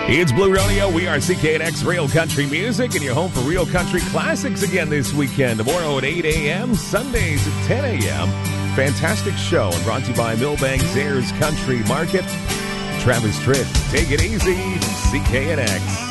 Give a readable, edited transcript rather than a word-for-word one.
It's Blue Rodeo. We are CKNX Real Country Music, and you're home for Real Country Classics again this weekend. Tomorrow at 8 a.m., Sundays at 10 a.m. Fantastic show, and brought to you by Millbank Zayres Country Market. Travis Tritt, take it easy from CKNX.